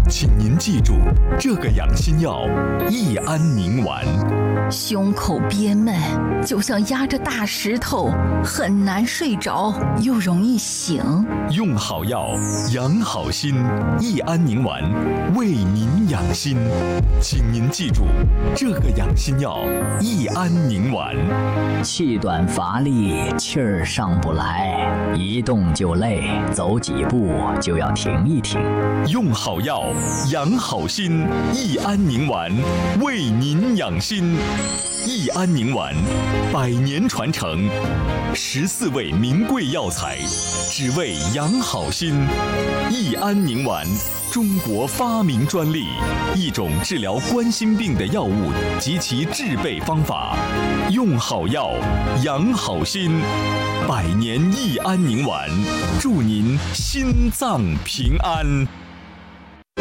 请您记住，这个养心药益安宁丸。 胸口憋闷，就像压着大石头，很难睡着，又容易醒。 用好药，养好心，益安宁丸为您养心。请您记住，这个养心药益安宁丸。 气短乏力，气儿上不来，一动就累，走几步就要停一停。 用好药，养好心，益安宁丸为您养心。益安宁丸100年传承，14味名贵药材，只为养好心。益安宁丸，中国发明专利，一种治疗冠心病的药物及其制备方法。用好药，养好心，100年益安宁丸，祝您心脏平安。